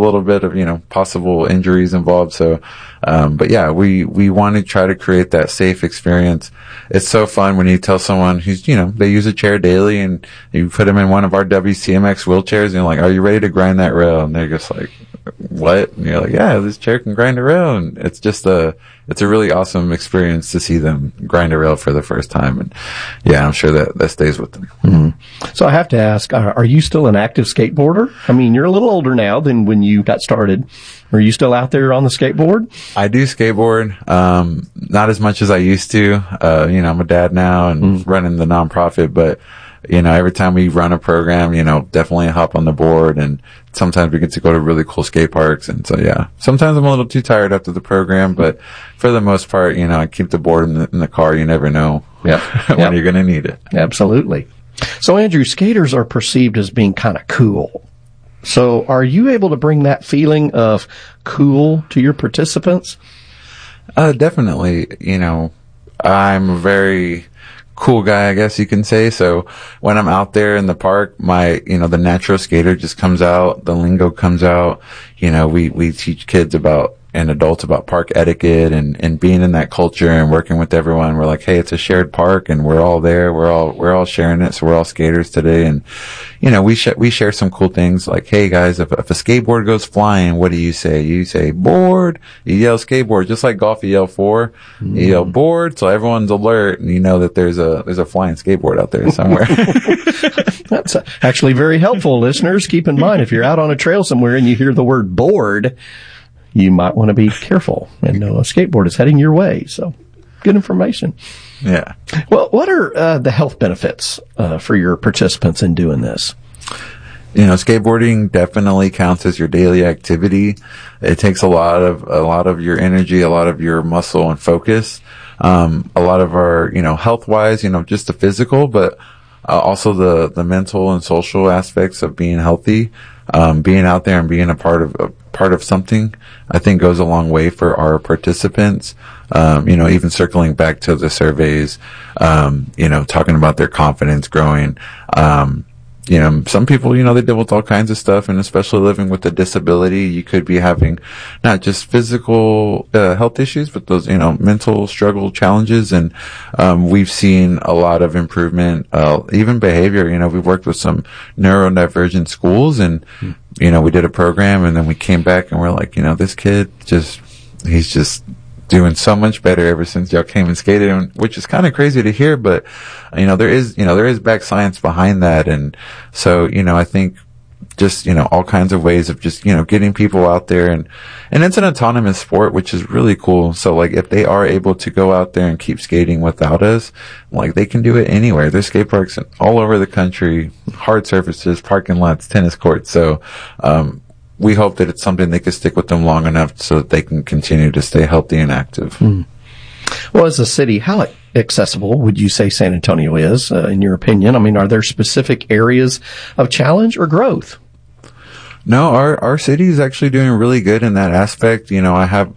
little bit of, possible injuries involved. So, but yeah, we want to try to create that safe experience. It's so fun when you tell someone who's, they use a chair daily and you put them in one of our WCMX wheelchairs and you're like, are you ready to grind that rail? And they're just like, what? And you're like, yeah, this chair can grind a rail. And it's just it's a really awesome experience to see them grind a rail for the first time. And yeah, I'm sure that stays with them. Mm-hmm. So I have to ask, are you still an active skateboarder? I mean, you're a little older now than when you got started. Are you still out there on the skateboard? I do skateboard, not as much as I used to. I'm a dad now and running the nonprofit, but every time we run a program, definitely hop on the board, and sometimes we get to go to really cool skate parks. And so, yeah, sometimes I'm a little too tired after the program, but for the most part, I keep the board in the car. You never know when you're going to need it. Absolutely. So, Andrew, skaters are perceived as being kind of cool. So are you able to bring that feeling of cool to your participants? Definitely. I'm a very cool guy, I guess you can say. So when I'm out there in the park, the natural skater just comes out, the lingo comes out. We teach kids and adults about park etiquette and being in that culture and working with everyone. We're like, hey, it's a shared park and we're all there. We're all sharing it. So we're all skaters today. And, we share some cool things like, hey guys, if a skateboard goes flying, what do you say? You say board, you yell skateboard, just like golf, you yell four, you yell board. So everyone's alert and you know that there's a flying skateboard out there somewhere. That's actually very helpful, listeners. Keep in mind, if you're out on a trail somewhere and you hear the word board, you might want to be careful and know a skateboard is heading your way. So good information. Yeah. Well, what are the health benefits for your participants in doing this? Skateboarding definitely counts as your daily activity. It takes a lot of your energy, a lot of your muscle and focus. A lot of our, health wise, just the physical, but also the mental and social aspects of being healthy. Being out there and being a part of something, I think goes a long way for our participants. Even circling back to the surveys, talking about their confidence growing. Some people, they deal with all kinds of stuff, and especially living with a disability, you could be having not just physical health issues, but those, mental struggle challenges. And we've seen a lot of improvement, even behavior. We've worked with some neurodivergent schools, and we did a program, and then we came back and we're like, this kid he's just doing so much better ever since y'all came and skated, which is kind of crazy to hear, but there is back science behind that. And so, I think just, all kinds of ways of just, getting people out there, and it's an autonomous sport, which is really cool. So like, if they are able to go out there and keep skating without us, like they can do it anywhere. There's skate parks all over the country, hard surfaces, parking lots, tennis courts. So, we hope that it's something they can stick with them long enough so that they can continue to stay healthy and active. Well, as a city, how accessible would you say San Antonio is, in your opinion? I mean, are there specific areas of challenge or growth? No, our city is actually doing really good in that aspect. I have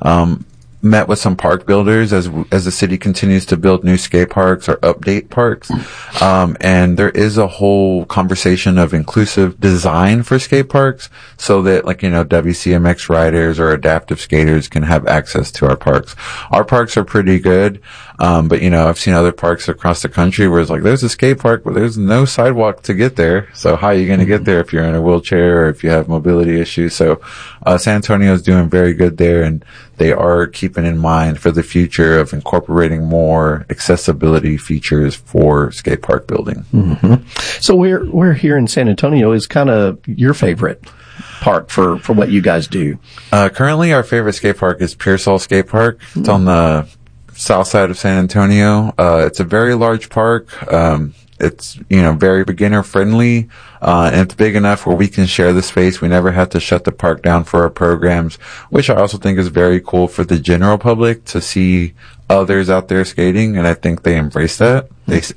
met with some park builders as the city continues to build new skate parks or update parks. And there is a whole conversation of inclusive design for skate parks so that WCMX riders or adaptive skaters can have access to our parks. Our parks are pretty good. But I've seen other parks across the country where it's like, there's a skate park, but there's no sidewalk to get there. So how are you going to get there if you're in a wheelchair or if you have mobility issues? So, San Antonio is doing very good there, and they are keeping in mind for the future of incorporating more accessibility features for skate park building. Mm-hmm. So where here in San Antonio is kind of your favorite park for what you guys do? Currently our favorite skate park is Pearsall Skate Park. It's on the south side of San Antonio. It's a very large park. It's, very beginner friendly, and it's big enough where we can share the space. We never have to shut the park down for our programs, which I also think is very cool for the general public to see others out there skating. And I think they embrace that.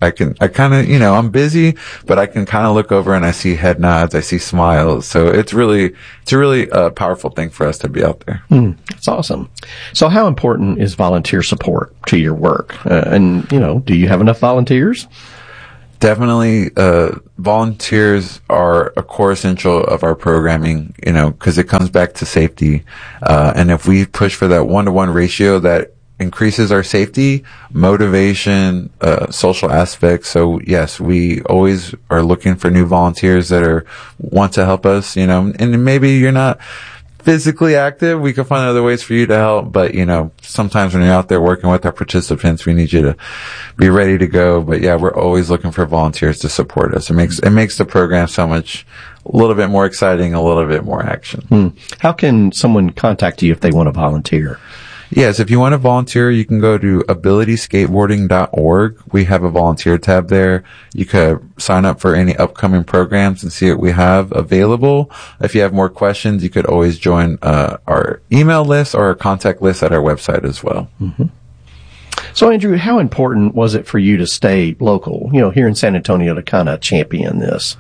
I'm busy, but I can kind of look over and I see head nods. I see smiles. So it's a really powerful thing for us to be out there. That's awesome. So how important is volunteer support to your work? And do you have enough volunteers? Definitely, volunteers are a core essential of our programming, because it comes back to safety. And if we push for that 1-to-1 ratio, that increases our safety, motivation, social aspects. So yes, we always are looking for new volunteers that want to help us, and maybe you're not physically active, we can find other ways for you to help. But, sometimes when you're out there working with our participants, we need you to be ready to go. But yeah, we're always looking for volunteers to support us. It makes the program a little bit more exciting, a little bit more action. How can someone contact you if they want to volunteer? Yes, if you want to volunteer, you can go to abilityskateboarding.org. We have a volunteer tab there. You could sign up for any upcoming programs and see what we have available. If you have more questions, you could always join our email list or our contact list at our website as well. Mm-hmm. So, Andrew, how important was it for you to stay local, here in San Antonio to kind of champion this?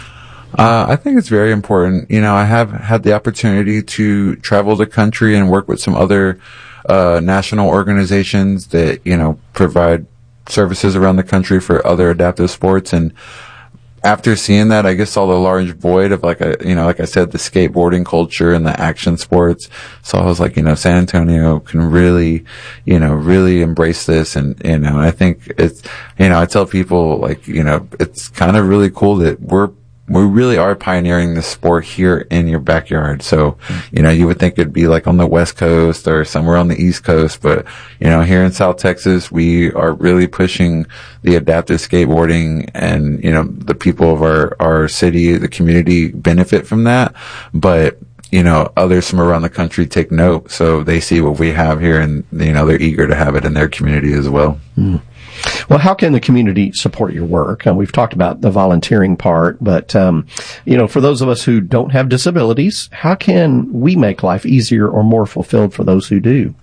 I think it's very important. I have had the opportunity to travel the country and work with some other national organizations that, provide services around the country for other adaptive sports. And after seeing that, I guess saw the large void of like I said, the skateboarding culture and the action sports. So I was like, San Antonio can really, really embrace this. And, I think it's, I tell people like, it's kind of really cool that we really are pioneering this sport here in your backyard. So, you would think it'd be like on the West Coast or somewhere on the East Coast, but, here in South Texas, we are really pushing the adaptive skateboarding and, the people of our city, the community benefit from that. But, others from around the country take note. So they see what we have here and, they're eager to have it in their community as well. Mm. Well, how can the community support your work? We've talked about the volunteering part, but, for those of us who don't have disabilities, how can we make life easier or more fulfilled for those who do?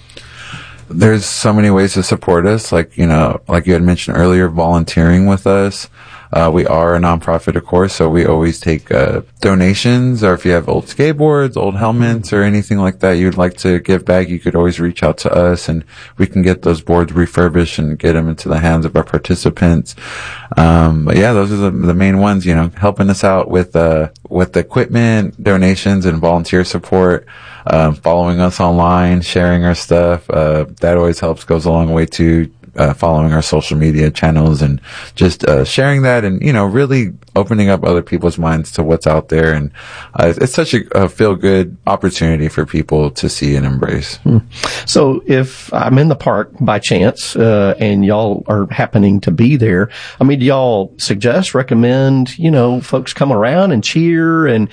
There's so many ways to support us. Like you had mentioned earlier, volunteering with us. We are a nonprofit, of course, so we always take donations, or if you have old skateboards, old helmets, or anything like that you'd like to give back, you could always reach out to us, and we can get those boards refurbished and get them into the hands of our participants. But yeah, those are the main ones, helping us out with equipment, donations, and volunteer support. Following us online, sharing our stuff, that always helps, goes a long way too. Following our social media channels and just sharing that and really opening up other people's minds to what's out there. And it's such a feel good opportunity for people to see and embrace. So if I'm in the park by chance and y'all are happening to be there, do y'all recommend folks come around and cheer, and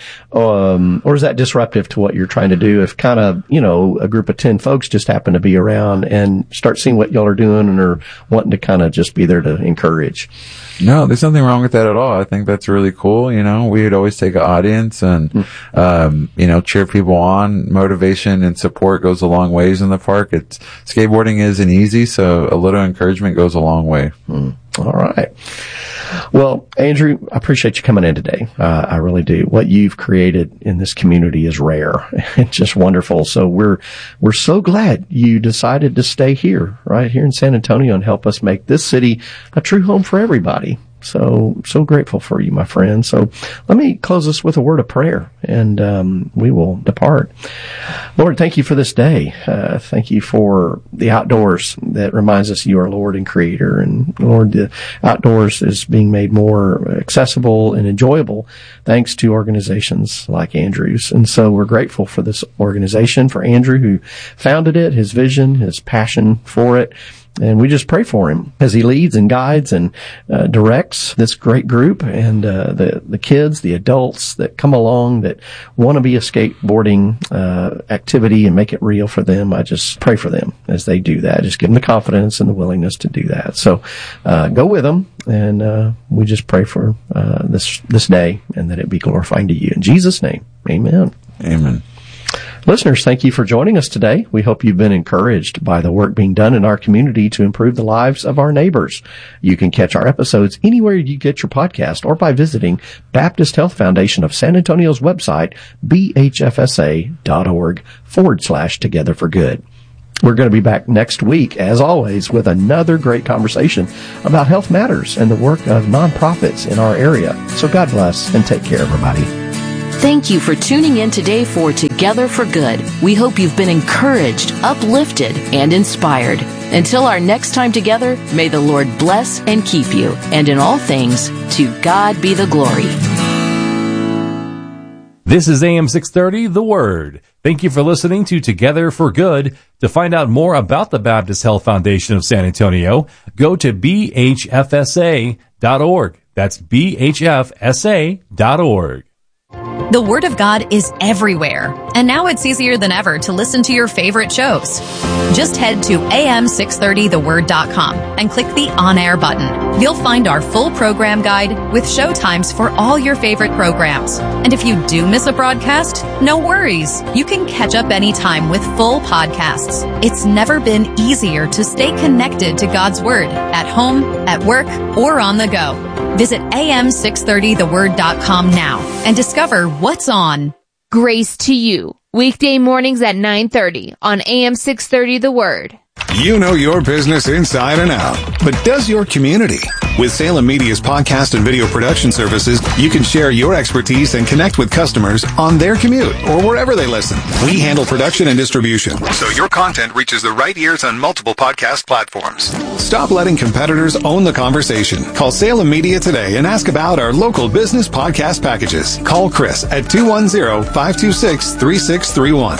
or is that disruptive to what you're trying to do if kind of a group of 10 folks just happen to be around and start seeing what y'all are doing and are wanting to kind of just be there to encourage? No, there's nothing wrong with that at all. I think that's really cool. We would always take an audience and, cheer people on. Motivation and support goes a long ways in the park. Skateboarding isn't easy, so a little encouragement goes a long way. All right. Well, Andrew, I appreciate you coming in today. I really do. What you've created in this community is rare. It's just wonderful. So we're so glad you decided to stay here, right here in San Antonio, and help us make this city a true home for everybody. So grateful for you, my friend. So let me close us with a word of prayer, and we will depart. Lord, thank you for this day. Thank you for the outdoors that reminds us you are Lord and Creator. And Lord, the outdoors is being made more accessible and enjoyable thanks to organizations like Andrew's. And so we're grateful for this organization, for Andrew who founded it, his vision, his passion for it. And we just pray for him as he leads and guides and directs this great group and the kids, the adults that come along that want to be a skateboarding activity and make it real for them. I just pray for them as they do that. Just give them the confidence and the willingness to do that. So go with them, and we just pray for this day and that it be glorifying to you. In Jesus' name, amen. Amen. Listeners, thank you for joining us today. We hope you've been encouraged by the work being done in our community to improve the lives of our neighbors. You can catch our episodes anywhere you get your podcast or by visiting Baptist Health Foundation of San Antonio's website, bhfsa.org/Together for Good. We're going to be back next week, as always, with another great conversation about health matters and the work of nonprofits in our area. So God bless and take care, everybody. Thank you for tuning in today for Together for Good. We hope you've been encouraged, uplifted, and inspired. Until our next time together, may the Lord bless and keep you. And in all things, to God be the glory. This is AM 630, The Word. Thank you for listening to Together for Good. To find out more about the Baptist Health Foundation of San Antonio, go to bhfsa.org. That's bhfsa.org. The Word of God is everywhere, and now it's easier than ever to listen to your favorite shows. Just head to am630theword.com and click the On-Air button. You'll find our full program guide with show times for all your favorite programs. And if you do miss a broadcast, no worries. You can catch up anytime with full podcasts. It's never been easier to stay connected to God's Word at home, at work, or on the go. Visit am630theword.com now and discover what's on. Grace to you. Weekday mornings at 9:30 on AM 630 The Word. You know your business inside and out, but does your community? With Salem Media's podcast and video production services, you can share your expertise and connect with customers on their commute or wherever they listen. We handle production and distribution, so your content reaches the right ears on multiple podcast platforms. Stop letting competitors own the conversation. Call Salem Media today and ask about our local business podcast packages. Call Chris at 210-526-3631.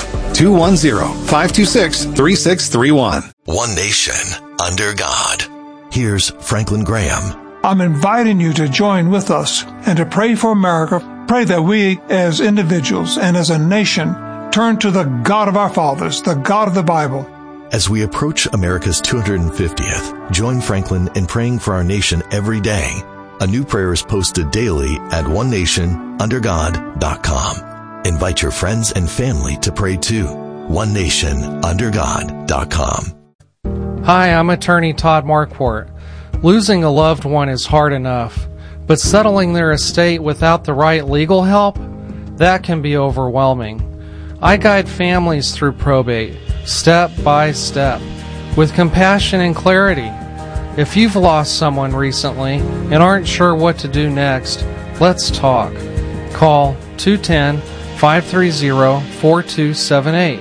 210-526-3631. One nation under God. Here's Franklin Graham. I'm inviting you to join with us and to pray for America. Pray that we as individuals and as a nation turn to the God of our fathers, the God of the Bible. As we approach America's 250th, join Franklin in praying for our nation every day. A new prayer is posted daily at onenationundergod.com. Invite your friends and family to pray too. onenationundergod.com. Hi, I'm attorney Todd Marquardt. Losing a loved one is hard enough, but settling their estate without the right legal help, that can be overwhelming. I guide families through probate, step by step, with compassion and clarity. If you've lost someone recently and aren't sure what to do next, let's talk. Call 210-530-4278.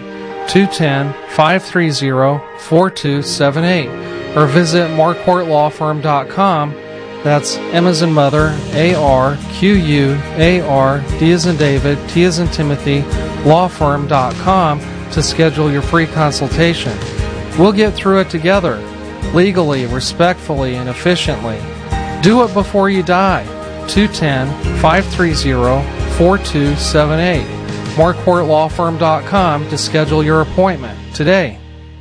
210-530-4278 or visit marquartlawfirm.com. That's M as in mother, A-R-Q-U-A-R, D as in David, T as in Timothy, lawfirm.com to schedule your free consultation. We'll get through it together, legally, respectfully, and efficiently. Do it before you die. 210-530-4278. marquartlawfirm.com to schedule your appointment today.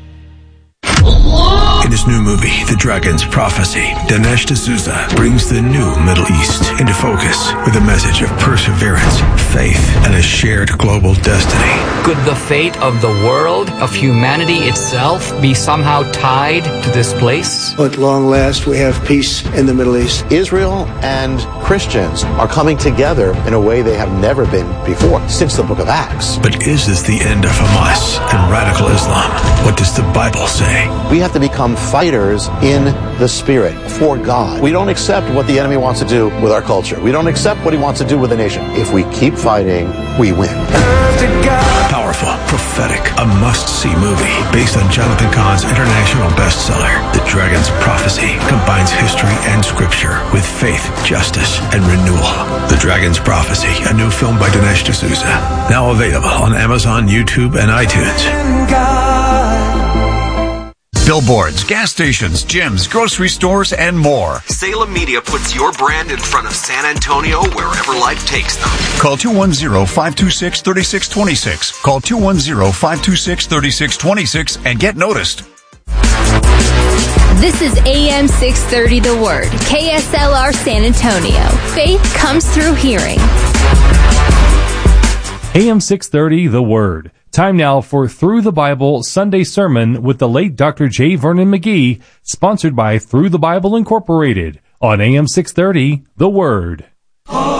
In his new movie, The Dragon's Prophecy, Dinesh D'Souza brings the new Middle East into focus with a message of perseverance, faith, and a shared global destiny. Could the fate of the world, of humanity itself, be somehow tied to this place? At long last, we have peace in the Middle East. Israel and Christians are coming together in a way they have never been before, since the book of Acts. But is this the end of Hamas and radical Islam? What does the Bible say? We have to become fighters in the Spirit for God. We don't accept what the enemy wants to do with our culture. We don't accept what he wants to do with the nation. If we keep fighting, we win. Powerful, prophetic, a must-see movie based on Jonathan Cahn's international bestseller, The Dragon's Prophecy, combines history and scripture with faith, justice, and renewal. The Dragon's Prophecy, a new film by Dinesh D'Souza, now available on Amazon, YouTube, and iTunes. Billboards, gas stations, gyms, grocery stores, and more. Salem Media puts your brand in front of San Antonio wherever life takes them. Call 210-526-3626. Call 210-526-3626 and get noticed. This is AM 630 The Word, KSLR San Antonio. Faith comes through hearing. AM 630 The Word. Time now for Through the Bible Sunday Sermon with the late Dr. J. Vernon McGee, sponsored by Through the Bible Incorporated on AM 630 The Word.